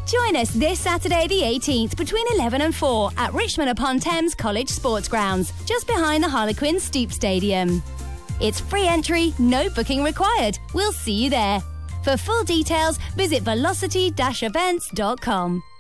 Join us this Saturday the 18th between 11 and 4 at Richmond upon Thames College Sports Grounds, just behind the Harlequin Stoop Stadium. It's free entry, no booking required. We'll see you there. For full details, visit velocity-events.com.